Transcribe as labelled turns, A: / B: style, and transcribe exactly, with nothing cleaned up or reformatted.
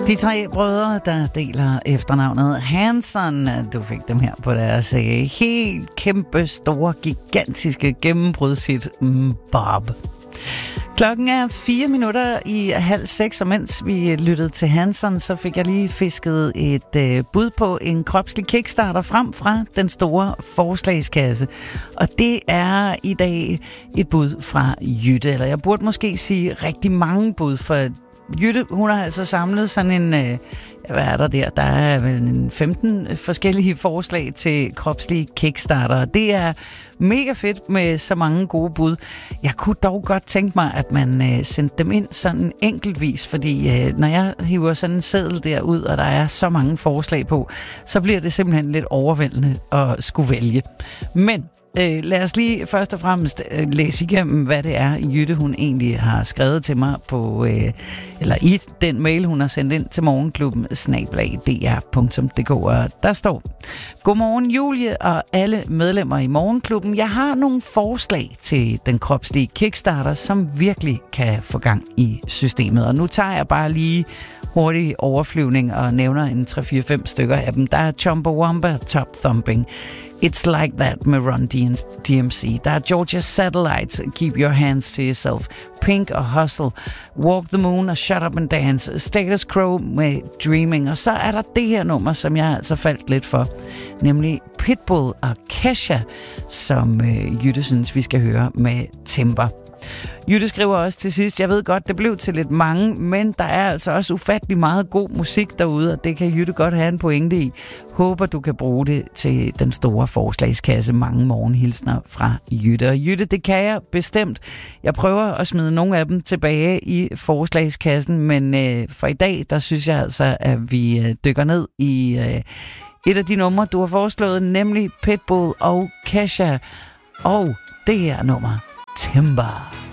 A: De tre brødre, der deler efternavnet Hanson, du fik dem her på deres helt kæmpe, store, gigantiske gennembrudshit Bob. Klokken er fire minutter i halv seks, og mens vi lyttede til Hanson, så fik jeg lige fisket et øh, bud på en kropslig kickstarter frem fra den store forslagskasse. Og det er i dag et bud fra Jytte, eller jeg burde måske sige rigtig mange bud, for Jytte, hun har altså samlet sådan en, øh, hvad er der der? Der er vel en femten forskellige forslag til kropslige kickstarter. Det er mega fedt med så mange gode bud. Jeg kunne dog godt tænke mig, at man øh, sendte dem ind sådan enkeltvis, fordi øh, når jeg hiver sådan en seddel der ud, og der er så mange forslag på, så bliver det simpelthen lidt overvældende at skulle vælge. Men Øh, lad os lige først og fremmest øh, læse igennem, hvad det er, Jytte hun egentlig har skrevet til mig på, øh, eller i den mail, hun har sendt ind til morgenklubben snabel-a d r punktum d k. Og der står: Godmorgen Julie og alle medlemmer i morgenklubben. Jeg har nogle forslag til den kropslige kickstarter, som virkelig kan få gang i systemet. Og nu tager jeg bare lige hurtig overflyvning og nævner en tre fire fem stykker af dem. Der er Chumbawamba Top Thumping, It's Like That med Run D M C. Der er Georgia Satellites, Keep Your Hands to Yourself, Pink og Hustle, Walk the Moon og Shut Up and Dance, Status Quo med Dreaming. Og så er der det her nummer, som jeg altså faldt lidt for, nemlig Pitbull og Kesha, som øh, Jytte synes, vi skal høre med Timber. Jytte skriver også til sidst: Jeg ved godt, det blev til lidt mange, men der er altså også ufattelig meget god musik derude, og det kan Jytte godt have en pointe i. Håber, du kan bruge det til den store forslagskasse. Mange morgenhilsner fra Jytte. Og Jytte, det kan jeg bestemt. Jeg prøver at smide nogle af dem tilbage i forslagskassen, men øh, for i dag, der synes jeg altså, at vi øh, dykker ned i øh, et af de numre, du har foreslået, nemlig Pitbull og Kesha. Og det her nummer, Timber.